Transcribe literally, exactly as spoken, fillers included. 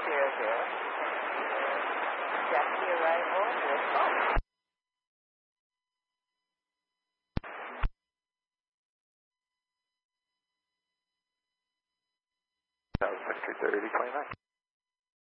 zero zero. Jackie arrival with phone. That was Victor thirty twenty-nine.